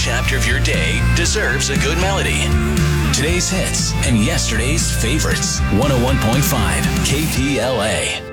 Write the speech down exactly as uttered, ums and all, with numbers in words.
chapter of your day deserves a good melody. Today's hits and yesterday's favorites. one oh one point five K P L A.